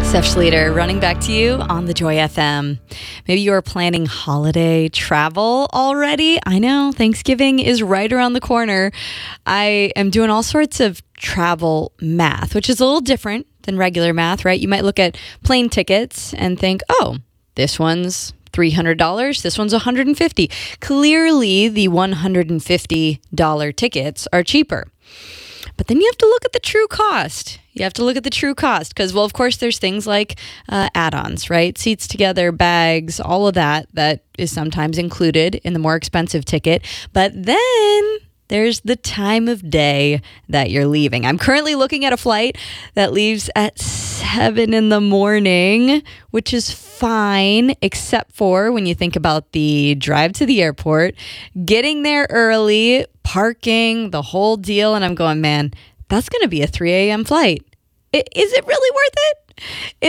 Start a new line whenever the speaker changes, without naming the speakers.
Steph Schlueter running back to you on the Joy FM. Maybe you are planning holiday travel already. I know Thanksgiving is right around the corner. I am doing all sorts of travel math, which is a little different than regular math, right? You might look at plane tickets and think, oh, this one's $300, this one's $150. Clearly, the $150 tickets are cheaper. But then you have to look at the true cost. Because, well, of course, there's things like add-ons, right? Seats together, bags, all of that is sometimes included in the more expensive ticket. But then there's the time of day that you're leaving. I'm currently looking at a flight that leaves at 7 in the morning, which is fine, except for when you think about the drive to the airport, getting there early, parking, the whole deal. And I'm going, man, that's going to be a 3 a.m. flight. Is it really worth it?